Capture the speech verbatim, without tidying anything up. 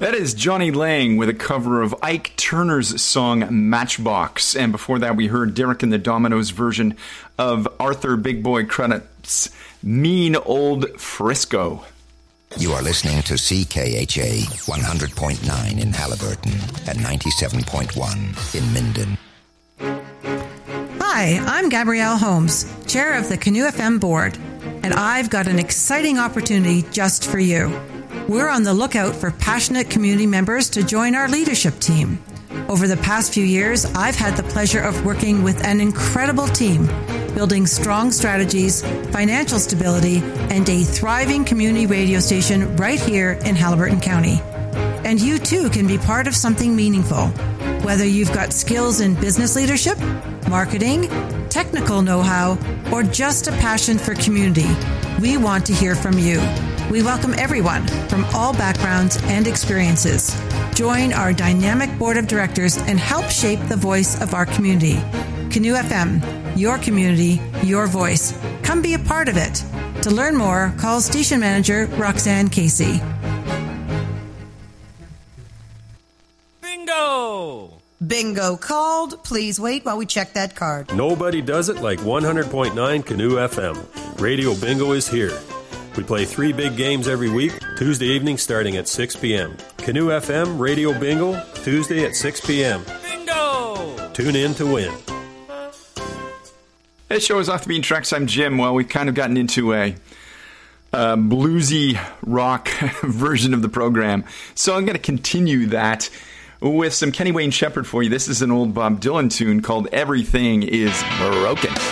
That is Johnny Lang with a cover of Ike Turner's song Matchbox. And before that, we heard Derek and the Dominoes version of Arthur Big Boy Crudup's Mean Old Frisco. You are listening to C K H A one hundred point nine in Halliburton and ninety-seven point one in Minden. Hi, I'm Gabrielle Holmes, chair of the Canoe F M board, and I've got an exciting opportunity just for you. We're on the lookout for passionate community members to join our leadership team. Over the past few years, I've had the pleasure of working with an incredible team, building strong strategies, financial stability, and a thriving community radio station right here in Halliburton County. And you too can be part of something meaningful. Whether you've got skills in business leadership, marketing, technical know-how, or just a passion for community, we want to hear from you. We welcome everyone from all backgrounds and experiences. Join our dynamic board of directors and help shape the voice of our community. Canoe F M, your community, your voice. Come be a part of it. To learn more, call station manager Roxanne Casey. Bingo! Bingo called. Please wait while we check that card. Nobody does it like one hundred point nine Canoe F M. Radio Bingo is here. We play three big games every week, Tuesday evening starting at six p.m. Canoe F M Radio Bingo, Tuesday at six p.m. Bingo! Tune in to win. This show is Off the Beaten Tracks. I'm Jim. Well, we've kind of gotten into a, a bluesy rock version of the program, so I'm going to continue that with some Kenny Wayne Shepherd for you. This is an old Bob Dylan tune called Everything Is Broken.